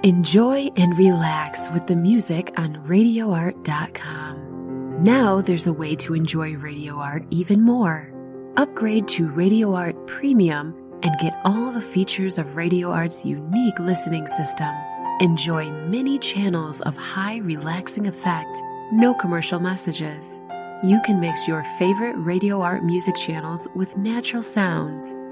Enjoy and relax with the music on RadioArt.com. Now there's a way to enjoy Radio Art even more. Upgrade to Radio Art Premium and get all the features of Radio Art's unique listening system. Enjoy many channels of high relaxing effect, no commercial messages. You can mix your favorite Radio Art music channels with natural sounds,